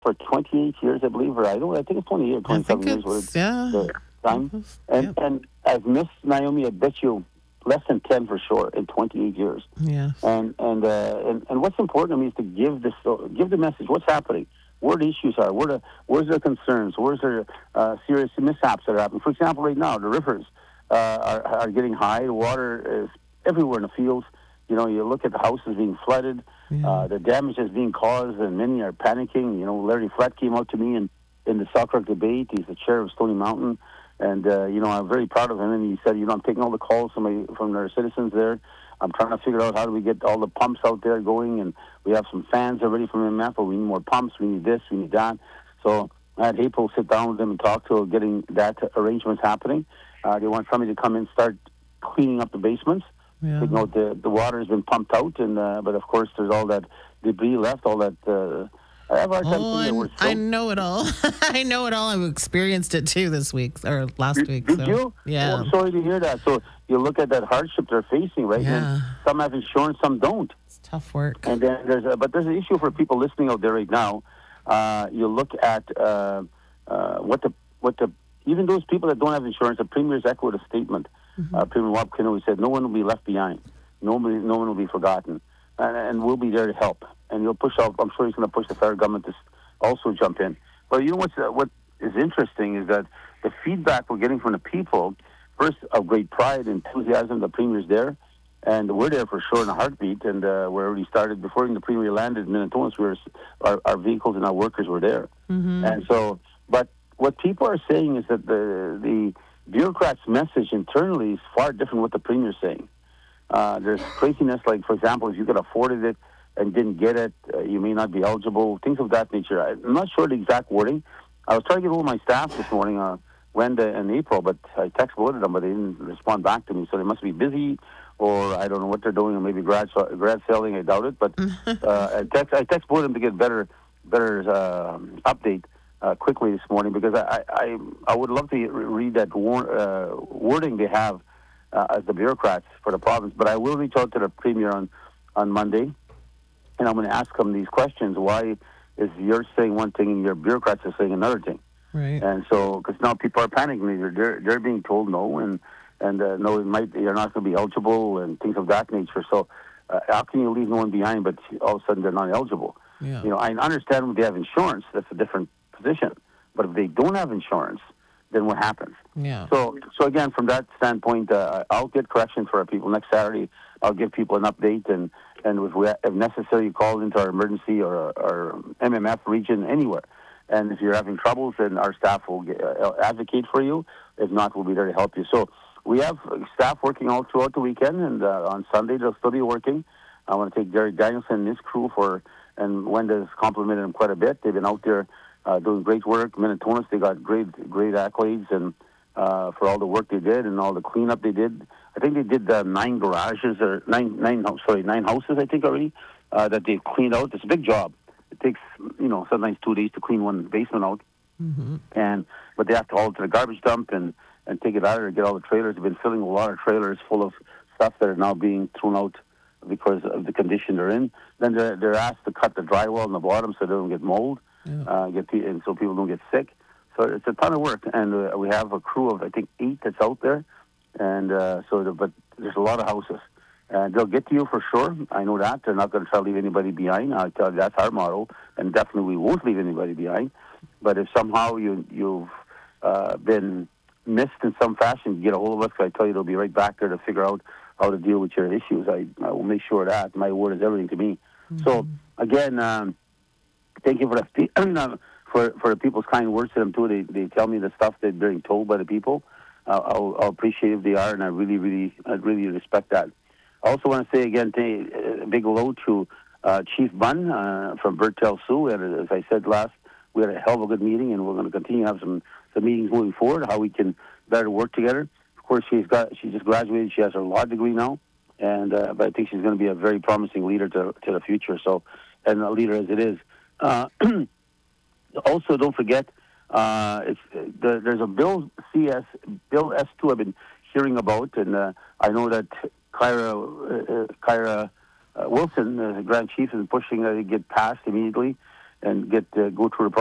for 28 years, I believe, or I think it's 28 or I think 27 years, what it's, yeah. the time. Yep. And as Miss Naomi, I bet you less than 10 for sure in 28 years. Yes. And what's important to me is to give the message. What's happening? Where the issues are? Where's their concerns? Where's their serious mishaps that are happening? For example, right now the rivers are getting high. The water is everywhere in the fields. You know, you look at the houses being flooded. Yeah. The damage is being caused, and many are panicking. You know, Larry Flett came out to me in the Selkirk debate. He's the chair of Stony Mountain, and I'm very proud of him. And he said, I'm taking all the calls from their citizens there. I'm trying to figure out how do we get all the pumps out there going, and we have some fans already from MF, but we need more pumps. We need this, we need that. So I had April sit down with them and talk to getting that arrangements happening. They want somebody to come in, start cleaning up the basements. Yeah. Taking out the water has been pumped out, and but of course there's all that debris left, all that. I have a hard time Oh, seeing the and word I silt. know it all. I know it all. I've experienced it too this week or last week. Did So, you? Oh, yeah. I'm sorry to hear that. So you look at that hardship they're facing, right? And Yeah. some have insurance, some don't. It's tough work. And then there's an issue for people listening out there right now. You look at what the even those people that don't have insurance. The premier's echoed a statement. Premier Rob Kenowy said, "No one will be left behind. No one will be forgotten, and we'll be there to help." And he'll push out. I'm sure he's going to push the federal government to also jump in. But you know what is interesting is that the feedback we're getting from the people, first of great pride, enthusiasm. The premier's there. And we're there for sure in a heartbeat, and we already started before even the premier landed in Minnetonka. Our vehicles and our workers were there, and so. But what people are saying is that the bureaucrats' message internally is far different from what the premier's saying. There's craziness, like for example, if you could afforded it and didn't get it, you may not be eligible. Things of that nature. I'm not sure the exact wording. I was trying to get hold of my staff this morning, Wenda and April, but I texted them, but they didn't respond back to me. So they must be busy, or I don't know what they're doing, or maybe grad selling. I doubt it. But I text both of them to get better update quickly this morning because I would love to read that wording they have as the bureaucrats for the province. But I will reach out to the premier on Monday, and I'm going to ask him these questions. Why is you're saying one thing and your bureaucrats are saying another thing? Right. And so, because now people are panicking, they're being told no, and no, you're not going to be eligible, and things of that nature. So, how can you leave no one behind, but all of a sudden they're not eligible? Yeah. You know, I understand when they have insurance, that's a different position. But if they don't have insurance, then what happens? Yeah. So again, from that standpoint, I'll get corrections for our people next Saturday. I'll give people an update, and if necessary, call into our emergency or our MMF region anywhere. And if you're having troubles, then our staff will advocate for you. If not, we'll be there to help you. So we have staff working all throughout the weekend, and on Sunday they'll still be working. I want to take Derek Danielson and his crew and Wenda's complimented him quite a bit. They've been out there doing great work. Minnetonka, they got great accolades and for all the work they did and all the cleanup they did. I think they did 9 garages or nine houses, I think already that they've cleaned out. It's a big job. It takes sometimes 2 days to clean one basement out, but they have to haul it to the garbage dump and take it out or get all the trailers. They've been filling a lot of trailers full of stuff that are now being thrown out because of the condition they're in. Then they're asked to cut the drywall on the bottom so they don't get mold, and so people don't get sick. So it's a ton of work, and we have a crew of I think 8 that's out there, and but there's a lot of houses, and they'll get to you for sure. I know that they're not going to try to leave anybody behind. I tell you that's our motto, and definitely we won't leave anybody behind. But if somehow you've been missed in some fashion, get a hold of us. I tell you, they'll be right back there to figure out how to deal with your issues. I will make sure of that my word is everything to me. So again, thank you for that. For the people's kind words to them too. They tell me the stuff that they're being told by the people. I'll appreciate if they are, and I really respect that. I also want to say again, a big hello to Chief Bunn from Bertel Sioux. And as I said we had a hell of a good meeting, and we're going to continue to have some meetings moving forward, how we can better work together. Of course, she just graduated. She has her law degree now, and but I think she's going to be a very promising leader to the future. So, and a leader as it is. Also, don't forget, there's a Bill S2 I've been hearing about, and I know that Kyra Wilson, the Grand Chief, is pushing that it get passed immediately. and go through the